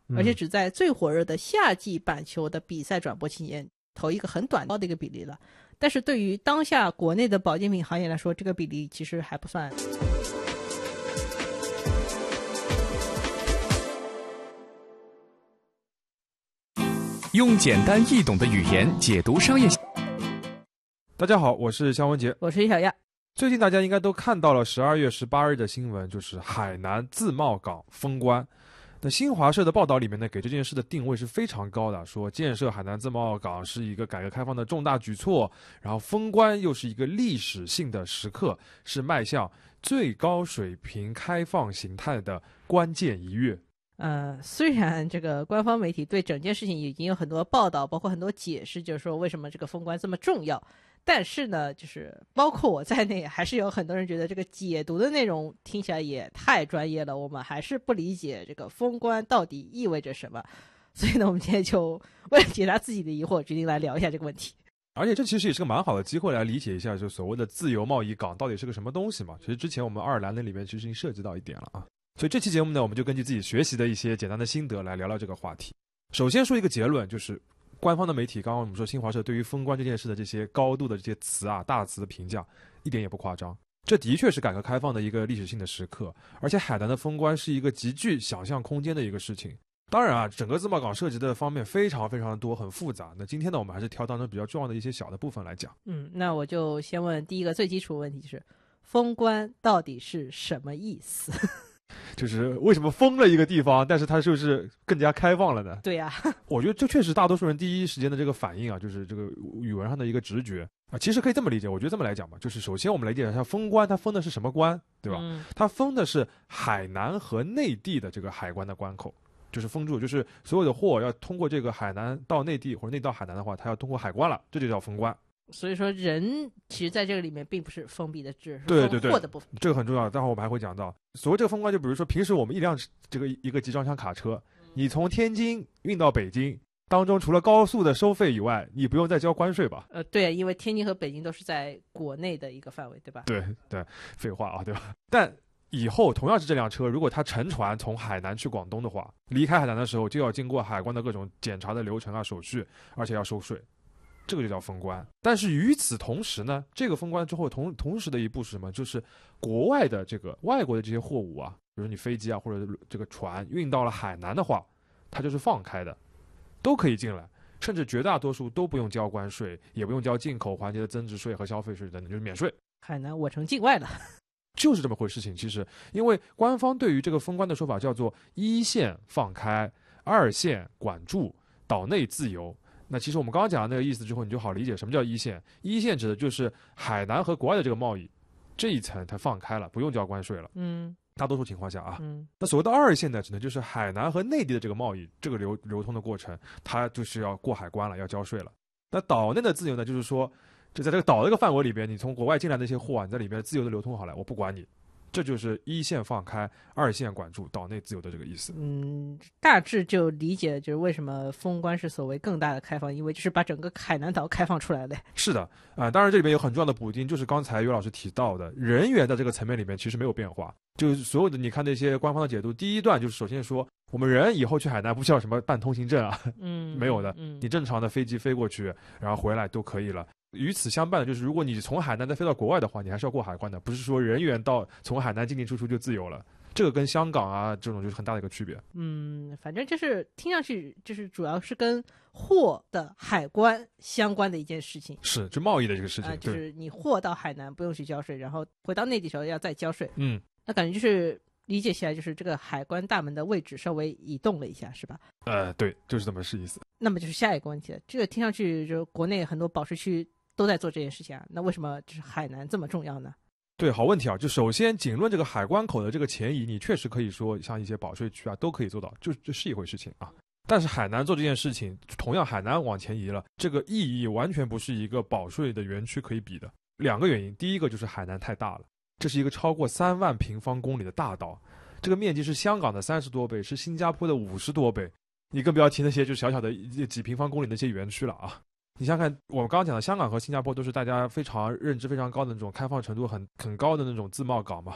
而且只在最火热的夏季板球的比赛转播期间投一个很短的一个比例了。但是对于当下国内的保健品行业来说，这个比例其实还不算。 用简单易懂的语言解读商业。 大家好，我是肖文杰， 我是李小亚。 最近大家应该都看到了12月18日的新闻，就是海南自贸港封关。那新华社的报道里面呢，给这件事的定位是非常高的，说建设海南自贸港是一个改革开放的重大举措，然后封关又是一个历史性的时刻，是迈向最高水平开放形态的关键一跃。 虽然这个官方媒体对整件事情已经有很多报道，包括很多解释，就是说为什么这个封关这么重要，但是呢，就是包括我在内，还是有很多人觉得这个解读的内容听起来也太专业了，我们还是不理解这个封关到底意味着什么。所以呢，我们今天就为了解答自己的疑惑，决定来聊一下这个问题。 而且这其实也是个蛮好的机会来理解一下，就所谓的自由贸易港到底是个什么东西嘛。其实之前我们爱尔兰那里面其实已经涉及到一点了啊。所以这期节目呢，我们就根据自己学习的一些简单的心得来聊聊这个话题。首先说一个结论，就是官方的媒体，刚刚我们说新华社对于封关这件事的这些高度的这些词啊、大词的评价，一点也不夸张。这的确是改革开放的一个历史性的时刻，而且海南的封关是一个极具想象空间的一个事情。当然啊，整个自贸港涉及的方面非常非常的多，很复杂。那今天呢，我们还是挑当中比较重要的一些小的部分来讲。 那我就先问第一个最基础的问题，就是封关到底是什么意思？ 就是为什么封了一个地方，但是它是不是更加开放了呢？ 对呀， 我觉得这确实大多数人第一时间的这个反应啊，就是这个语文上的一个直觉啊。其实可以这么理解，我觉得这么来讲吧，就是首先我们来理解一下封关，它封的是什么关，对吧？它封的是海南和内地的这个海关的关口，就是封住，就是所有的货要通过这个海南到内地或者内地到海南的话，它要通过海关了，这就叫封关。 所以说人其实在这个里面并不是封闭的，只是封货的部分。 这个很重要，待会儿我们还会讲到。所谓这个封关，就比如说平时我们一辆一个集装箱卡车，你从天津运到北京当中，除了高速的收费以外，你不用再交关税吧？ 对，因为天津和北京都是在国内的一个范围，对吧？ 对，废话啊，对吧？但以后同样是这辆车，如果它乘船从海南去广东的话，离开海南的时候就要经过海关的各种检查的流程啊、手续，而且要收税。这个就叫封关。但是与此同时呢，这个封关之后同时的一步是什么？就是国外的这个外国的这些货物啊，比如说你飞机啊或者这个船运到了海南的话，它就是放开的，都可以进来，甚至绝大多数都不用交关税，也不用交进口环节的增值税和消费税等等，就是免税。 海南我成境外了。 就是这么回事情。其实因为官方对于这个封关的说法叫做一线放开，二线管住，岛内自由。那其实我们刚刚讲的那个意思之后，你就好理解什么叫一线。一线指的就是海南和国外的这个贸易这一层它放开了，不用交关税了。大多数情况下啊。那所谓的二线呢，指的就是海南和内地的这个贸易，这个流通的过程，它就是要过海关了，要交税了。那岛内的自由呢，就是说，就在这个岛的这个范围里边，你从国外进来的那些货啊，你在里面自由的流通好了，我不管你。这就是一线放开，二线管住，岛内自由的这个意思。 大致就理解就是为什么封关是所谓更大的开放，因为就是把整个海南岛开放出来了。是的当然这里面有很重要的补丁，就是刚才于老师提到的人员在这个层面里面其实没有变化，就是所有的你看那些官方的解读，第一段就是首先说我们人以后去海南不需要什么办通行证啊，没有的，你正常的飞机飞过去然后回来都可以了。与此相伴的就是如果你从海南再飞到国外的话，你还是要过海关的，不是说人员从海南进进出出就自由了。这个跟香港啊这种就是很大的一个区别。 反正就是听上去就是主要是跟货的海关相关的一件事情， 是就贸易的这个事情， 就是你货到海南不用去交税，然后回到内地时候要再交税。 那感觉就是理解起来就是这个海关大门的位置稍微移动了一下，是吧？ 对，就是这么是意思。 那么就是下一个问题了，这个听上去就国内很多保税区都在做这件事情啊，那为什么就是海南这么重要呢？ 对，好问题啊！就首先仅论这个海关口的这个前移，你确实可以说像一些保税区啊都可以做到，这是一回事情啊。但是海南做这件事情，同样海南往前移了，这个意义完全不是一个保税的园区可以比的。两个原因，第一个就是海南太大了，这是一个超过3万平方公里的大岛，这个面积是香港的30多倍，是新加坡的50多倍，你更不要提那些就小小的几平方公里的那些园区了啊。你想想看，我们刚刚讲的香港和新加坡都是大家非常认知非常高的那种开放程度很高的那种自贸港嘛，